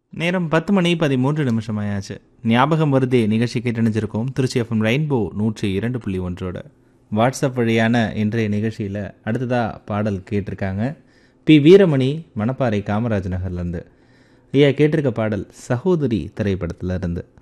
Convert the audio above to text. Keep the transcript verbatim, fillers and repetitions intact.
நேரம் பத்து மணி பதிமூன்று நிமிஷம் ஆயாச்சு. ஞாபகம் வருதே நிகழ்ச்சி கேட்டணிஞ்சிருக்கோம் திருச்சி எஃப்எம் ரெயின்போ நூற்றி இரண்டு புள்ளி ஒன்றோட வாட்ஸ்அப் வழியான இன்றைய நிகழ்ச்சியில் அடுத்ததாக பாடல் கேட்டிருக்காங்க பி வீரமணி மணப்பாறை காமராஜ் நகர்லேருந்து. ஐயா கேட்டிருக்க பாடல் சகோதரி திரைப்படத்தில் இருந்து.